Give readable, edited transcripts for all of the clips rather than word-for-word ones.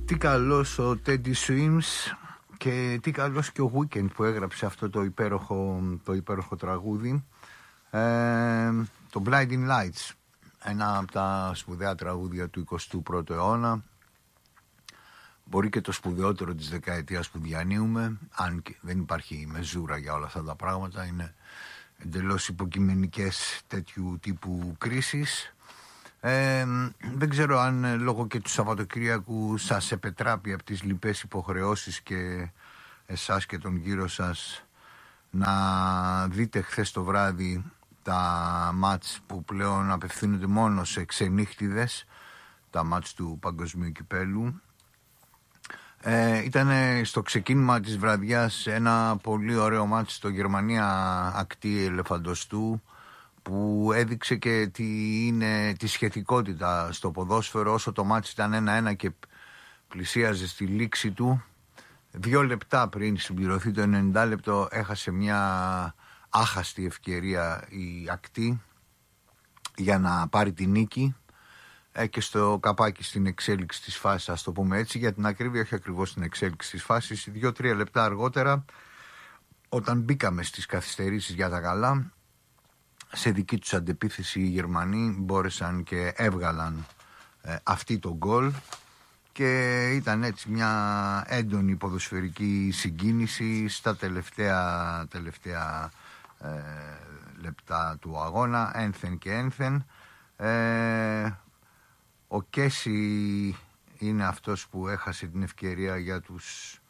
Τι καλός ο Teddy Swims και τι καλός και ο Weekend που έγραψε αυτό το υπέροχο τραγούδι, το Blinding Lights, ένα από τα σπουδαία τραγούδια του 21ου αιώνα, μπορεί και το σπουδαιότερο της δεκαετίας που διανύουμε, αν και δεν υπάρχει μεζούρα για όλα αυτά τα πράγματα, είναι εντελώς υποκειμενικές τέτοιου τύπου κρίσεις. Δεν ξέρω αν λόγω και του Σαββατοκύριακου σας επετράπει από τις λοιπές υποχρεώσεις και εσάς και τον γύρο σας να δείτε χθες το βράδυ τα μάτς που πλέον απευθύνονται μόνο σε ξενύχτιδες, τα μάτς του Παγκοσμίου Κυπέλου. Ήταν στο ξεκίνημα της βραδιάς ένα πολύ ωραίο μάτς στο Γερμανία Ακτή Ελεφαντοστού, που έδειξε και τη σχετικότητα στο ποδόσφαιρο. Όσο το μάτς ήταν 1-1 και πλησίαζε στη λήξη του, 2 λεπτά πριν συμπληρωθεί το 90 λεπτό έχασε μια άχαστη ευκαιρία η Ακτή για να πάρει τη νίκη, και στο καπάκι στην εξέλιξη της φάσης, ας το πούμε έτσι, για την ακρίβεια, όχι ακριβώς στην εξέλιξη της φάσης, 2-3 λεπτά αργότερα, όταν μπήκαμε στις καθυστερήσεις για τα καλά, σε δική τους αντεπίθεση οι Γερμανοί μπόρεσαν και έβγαλαν αυτή το γκολ, και ήταν έτσι μια έντονη ποδοσφαιρική συγκίνηση στα τελευταία λεπτά του αγώνα, ένθεν και ένθεν. Ο Κέσι είναι αυτός που έχασε την ευκαιρία για τους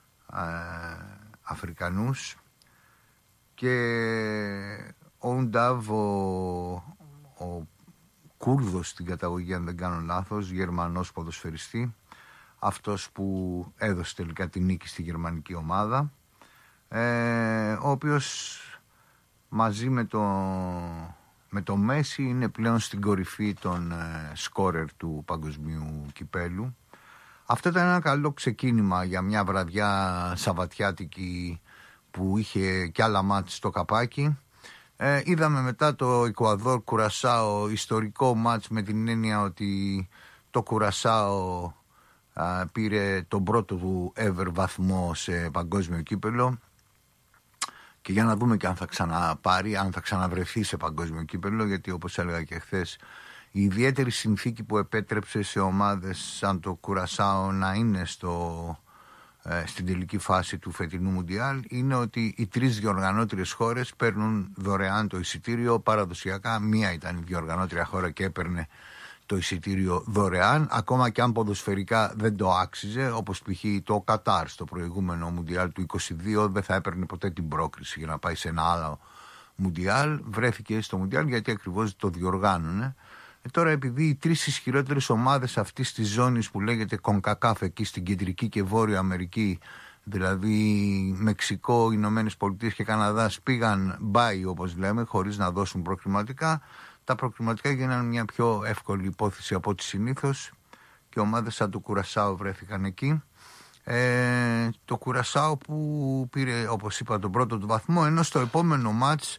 Αφρικανούς, και ο Ουντάβ, ο Κούρδος στην καταγωγή, αν δεν κάνω λάθος, Γερμανός ποδοσφαιριστή, αυτός που έδωσε τελικά τη νίκη στη γερμανική ομάδα, ο οποίος μαζί με το Μέση είναι πλέον στην κορυφή των σκόρερ του Παγκοσμίου Κυπέλου. Αυτό ήταν ένα καλό ξεκίνημα για μια βραδιά σαββατιάτικη που είχε κι άλλα μάτς στο καπάκι. Είδαμε μετά το Εκουαδόρ Κουρασάο, ιστορικό μάτς με την έννοια ότι το Κουρασάο πήρε τον πρώτο του ever βαθμό σε παγκόσμιο κύπελο, και για να δούμε και αν θα ξαναπάρει, αν θα ξαναβρεθεί σε παγκόσμιο κύπελο, γιατί όπως έλεγα και χθες, η ιδιαίτερη συνθήκη που επέτρεψε σε ομάδες σαν το Κουρασάο να είναι στην τελική φάση του φετινού Μουντιάλ είναι ότι οι 3 διοργανώτριες χώρες παίρνουν δωρεάν το εισιτήριο. Παραδοσιακά μία ήταν η διοργανώτρια χώρα και έπαιρνε το εισιτήριο δωρεάν, ακόμα και αν ποδοσφαιρικά δεν το άξιζε, όπως π.χ. το Κατάρ στο προηγούμενο Μουντιάλ του 22 δεν θα έπαιρνε ποτέ την πρόκριση για να πάει σε ένα άλλο Μουντιάλ. Βρέθηκε στο Μουντιάλ γιατί ακριβώς το διοργάνωνε. Τώρα, επειδή οι 3 ισχυρότερες ομάδες αυτής της ζώνης που λέγεται CONCACAF εκεί στην Κεντρική και Βόρεια Αμερική, δηλαδή Μεξικό, Ηνωμένες Πολιτείες και Καναδάς, πήγαν μπάι όπως λέμε, χωρίς να δώσουν προκριματικά, τα προκριματικά γίνανε μια πιο εύκολη υπόθεση από ό,τι συνήθως, και ομάδες σαν το Κουρασάο βρέθηκαν εκεί. Το Κουρασάο που πήρε, όπως είπα, τον πρώτο του βαθμό, ενώ στο επόμενο μάτς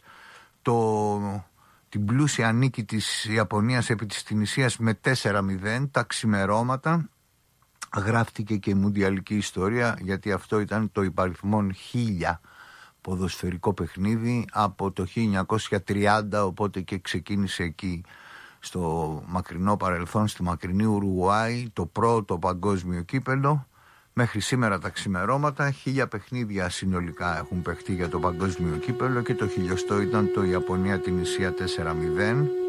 την πλούσια νίκη της Ιαπωνίας επί της Τινησίας με 4-0 τα ξημερώματα γράφτηκε και η μουντιαλική ιστορία, γιατί αυτό ήταν το υπαριθμόν 1000 ποδοσφαιρικό παιχνίδι από το 1930, οπότε και ξεκίνησε εκεί στο μακρινό παρελθόν, στη μακρινή Ουρουγουάη, το πρώτο παγκόσμιο κύπελο. Μέχρι σήμερα τα ξημερώματα 1000 παιχνίδια συνολικά έχουν παιχτεί για το παγκόσμιο κύπελο, και το 1000 ήταν το Ιαπωνία Τινησία 4-0.